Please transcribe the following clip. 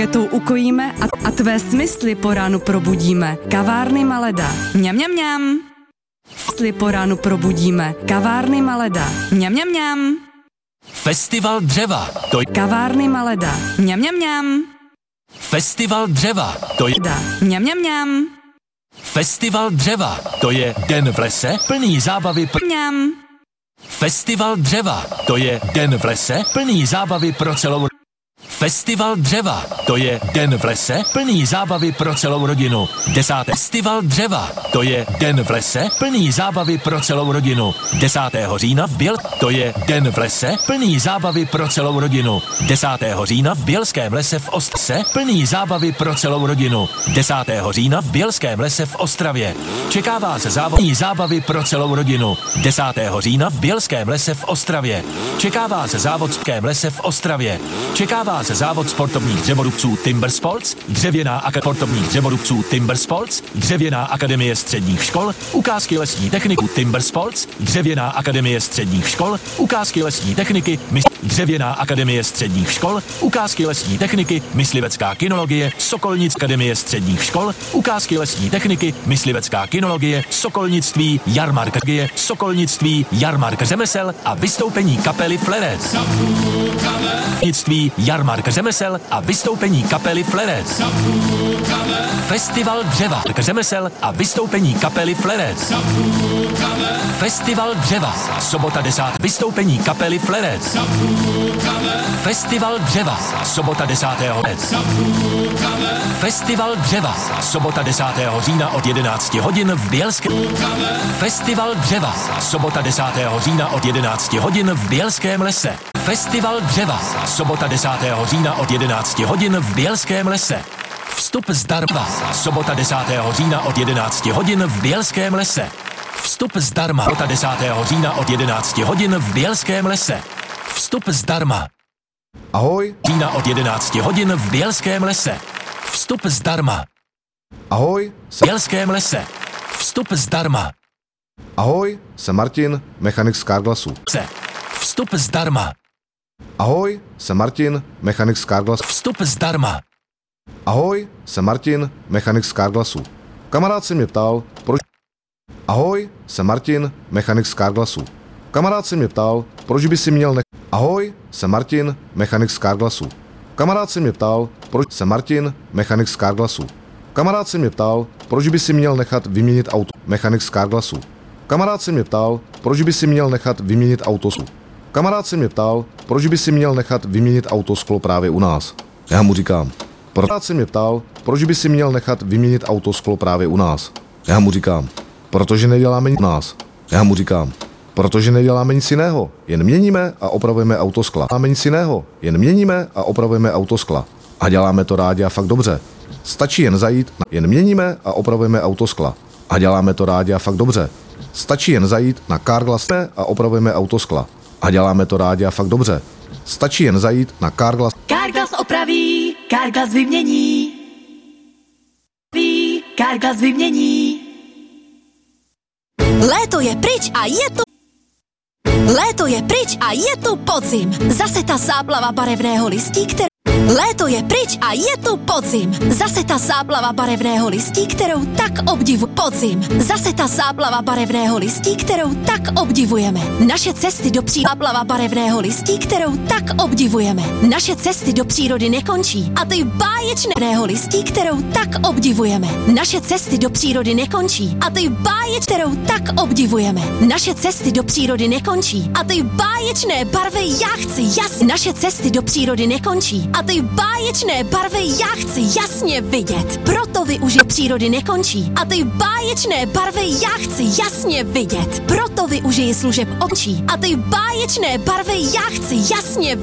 Tu ukojíme a tvé smysly po ránu probudíme. Kavárny Maleda. Mňam, mňam, mňam. Smysly po ránu probudíme. Kavárny Maleda. Mňam, mňam, mňam. Festival dřeva. To je Kavárny Maleda. Mňam, mňam, mňam. Festival dřeva. To je Mňam, mňam, mňam. Festival dřeva. To je den v lese plný zábavy Mňam. Festival dřeva. To je den v lese plný zábavy pro celou Festival dřeva. To je den v lese plný zábavy pro celou rodinu. 10. Festival dřeva. To je den v lese plný zábavy pro celou rodinu. 10. října v To je den v lese plný zábavy pro celou rodinu. 10. října v Bělském lese v Ostře plný zábavy pro celou rodinu. 10. října v Bělském lese v Ostravě. Čeká vás závodní zábavy pro celou rodinu. 10. října v Bělském lese v Ostravě. Čeká vás závodském lese v Ostravě. Čeká vás závod sportovních dřevorubců Timber Sports, dřevěná akademie sportovních dřevorubců Timber Sports, dřevěná akademie středních škol, ukázky lesní techniky Timber Sports, dřevěná akademie středních škol, ukázky lesní techniky, dřevěná akademie středních škol, ukázky lesní techniky, myslivecká kinologie, Sokolnic akademie středních škol, ukázky lesní techniky, myslivecká kinologie, sokolnictví, jarmarkagie, sokolnictví, jarmark řemesel a vystoupení kapely Flerec. Jarmark řemesel a vystoupení kapely Flerec. Festival dřeva řemesel a vystoupení kapely Flerec. Festival dřeva. Sobota 10. Vystoupení kapely Flerec. Festival dřeva. Sobota 10. Festival dřeva. Sobota 10. října od 11 hodin v Bělském. Festival dřeva. Sobota 10. října od 11 hodin v Bělském lese. Festival dřeva. Sobota 10. října od 11 hodin v Bělském lese. Vstup zdarma. Sobota 10. října od 11 hodin v Bělském lese. Vstup zdarma. Sobota 10. října od 11 hodin v Bělském lese. Vstup zdarma. Ahoj. Října od 11 hodin v Bělském lese. Vstup zdarma. Ahoj. V Bělském lese. Vstup zdarma. Ahoj, jsem Martin, mechanik z Carglassu. Vstup zdarma. Ahoj, jsem Martin, mechanik z Carglassu. Vstup zdarma. Ahoj, jsem Martin, mechanik z Carglassu. Kamarád se mě ptal, proč... Ahoj, jsem Martin, mechanik z Carglassu. Kamarád se mě ptal, proč by si měl Ahoj, jsem Martin, mechanik z Carglassu. Kamarád se mě ptal, proč... Jsem Martin, mechanik z Carglassu. Kamarád se mě ptal, proč by si měl nechat vyměnit auto. Mechanik z Carglassu. Kamarád se mě ptal, proč by si měl nechat vyměnit autosklo. Kamarád se mě ptal, proč by si měl nechat vyměnit autosklo právě u nás. Já mu říkám. Kamarád se mě ptal, proč by si měl nechat vyměnit autosklo právě u nás. Já mu říkám. Protože neděláme nic u nás. Já mu říkám. Protože neděláme nic jiného, jen měníme a opravujeme autoskla. Neděláme nic jiného, jen měníme a opravujeme autoskla. A děláme to rádi a fakt dobře. Stačí jen zajít, jen měníme a opravujeme autoskla. A děláme to rádi a fakt dobře. Stačí jen zajít na Carglass a opravujeme autoskla. A děláme to rádi a fakt dobře. Stačí jen zajít na Carglass. Carglass opraví, Carglass vymění. Carglass vymění. Léto je pryč a je tu... Léto je pryč a je tu podzim. Zase ta záplava barevného listí, Léto je pryč a je tu podzim. Zase ta záplava barevného listí, kterou tak podzim. Zase ta záplava barevného listí, kterou tak obdivujeme. Naše cesty do záplava barevného listí, kterou tak obdivujeme. Naše cesty do přírody nekončí a ty báječného listí, kterou tak obdivujeme. Naše cesty do přírody nekončí a ty kterou tak obdivujeme. Naše cesty do přírody nekončí a ty báječné barvy já chci Naše cesty do přírody nekončí a ty báječné barvy já chci jasně vidět. Proto využij přírody nekončí a ty báječné barvy já chci jasně vidět. Proto využij služeb očí a ty báječné barvy já chci jasně